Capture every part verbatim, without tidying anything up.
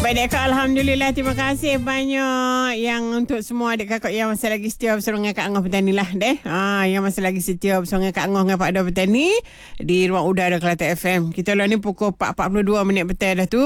Baik dek Kak, Alhamdulillah. Terima kasih banyak yang untuk semua adik kakak yang masih lagi setia bersama dengan Kak Angah Petani lah deh. Ha, yang masih lagi setia bersama dengan Kak Angah dengan Pak Dor Petani di Ruang Udara Kelantan F M. Kita lah ni pukul empat empat puluh dua minit petang dah tu.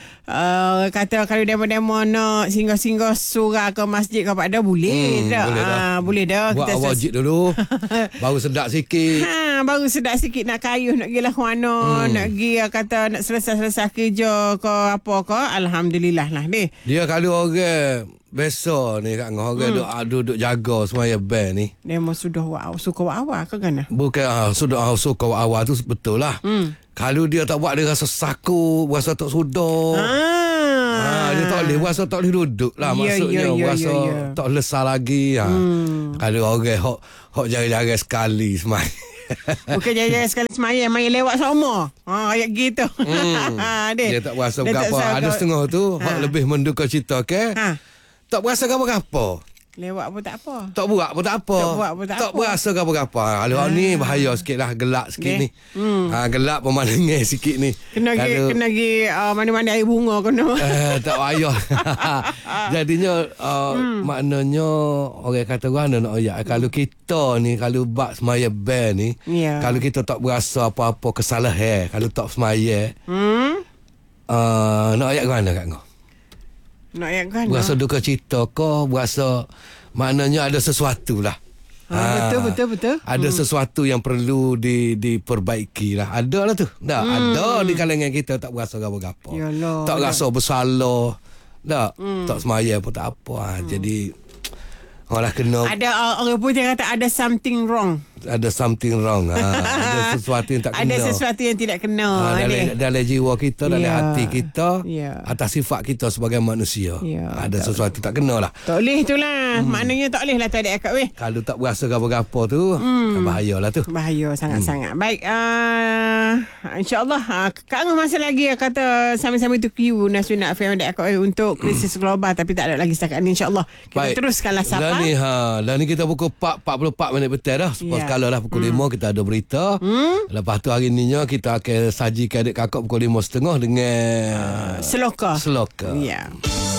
Uh, kata kalau demo-demo nak singgah-singgah surah ke masjid ke Pak Dor boleh hmm, tak? Boleh dah. Ha, boleh dah. Buat Kita wajib dulu. Baru sedap sikit. Ha, baru sedap sikit nak kayuh nak pergi lah mana, hmm. nak pergi kata nak selesai-selesai kerja ke apa ke. Alhamdulillah lah ni. Dia kalau orang biasa ni Kak Ngah, orang hmm. duk, duk, duk jaga semaya band ni. Dia memang sudah wow, suka awal ke kan? Bukan ah, sudah ah, suka awal tu betul lah. Hmm. Kalau dia tak buat dia rasa sakut, rasa tak sudah. Ah. Ha, dia tak boleh, rasa tak boleh duduk lah. Yeah, maksudnya yeah, yeah, rasa yeah, yeah. tak lesah lagi. Ha. Hmm. Kalau orang hok hok jari-jari sekali semai. Bukan jaya sekali semaya, main lewat sama. Ha, ayat gitu. Hmm. Dia tak berasa apa. Ada setengah tu ha. hak lebih menduka cerita ke. Ha. Tak berasa apa-apa. Lewat pun tak apa. Tak buat pun tak apa. Tak buat pun tak, tak apa. berasa apa-apa. Kalau ha. ni bahaya sikit lah, gelap sikit okay. ni. Hmm. Ha, gelap pemandangan sikit ni. Kena pergi kena pergi uh, mana-mana air bunga kena. Eh, tak payah. Jadinya uh, hmm. maknanya orang kata mana nak ayat. Kalau kita ni, kalau bak semaya band ni, yeah. kalau kita tak berasa apa-apa kesalahan, kalau tak semaya, hmm? uh, nak ayat ke mana Kak Ngah? Nak ayat ke mana? Berasa duka cita ke, berasa maknanya ada sesuatu lah. Ha, ha, betul, betul, betul. Ada hmm. sesuatu yang perlu di, diperbaiki lah. Ada lah tu. Tak, hmm. ada di kalangan kita tak berasa apa-apa. Yalah, tak berasa bersalah. Tak, hmm. tak semaya pun tak apa. Ha, hmm. Jadi, orang kena. Ada uh, orang pun dia kata ada something wrong. Ada something wrong. Ha, ada sesuatu yang tak kena. Ada sesuatu yang tidak kena. Ha, dalam, dalam jiwa kita, dalam yeah. hati kita, yeah. atas sifat kita sebagai manusia. Yeah, ada tak sesuatu tak kena lah. Tak boleh tu lah. Hmm. Maknanya tak boleh lah tu adik akak weh. Kalau tak berasa apa-apa tu, hmm. bahaya lah tu. Bahaya sangat-sangat. Hmm. Baik. Uh, InsyaAllah. Uh, Kak Angah masih lagi uh, kata sama-sama tu Q Nasional F M adik akak weh untuk krisis global. Tapi tak ada lagi setakat ni insyaAllah. Kita Baik. teruskanlah Sapa. Dan ni, ha, dan ni kita pukul empat empat puluh empat minit petang dah. Sebab yeah. kalau lah pukul hmm. lima kita ada berita. Hmm? Lepas tu hari ni kita akan sajikan adik kakak pukul lima setengah dengan uh, Seloka. Seloka. Ya. Yeah.